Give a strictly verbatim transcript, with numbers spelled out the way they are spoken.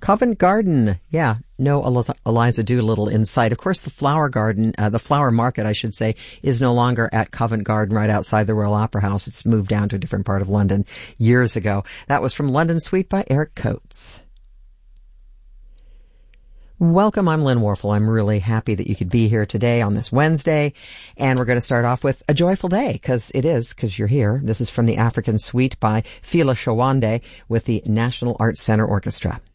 Covent Garden. Yeah, no Eliza Doolittle in sight. Of course, the flower garden, uh, the flower market, I should say, is no longer at Covent Garden right outside the Royal Opera House. It's moved down to a different part of London years ago. That was from London Suite by Eric Coates. Welcome, I'm Lynn Warfel. I'm really happy that you could be here today on this Wednesday. And we're going to start off with a joyful day, because it is, because you're here. This is from the African Suite by Fela Shawande with the National Arts Center Orchestra.